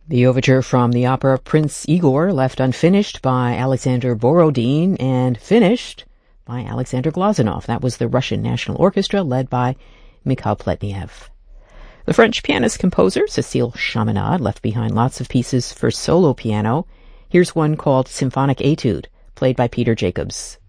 The overture from the opera Prince Igor, left unfinished by Alexander Borodin and finished by Alexander Glazunov. That was the Russian National Orchestra led by Mikhail Pletnev. The French pianist-composer Cécile Chaminade left behind lots of pieces for solo piano. Here's one called Symphonic Etude, played by Peter Jacobs.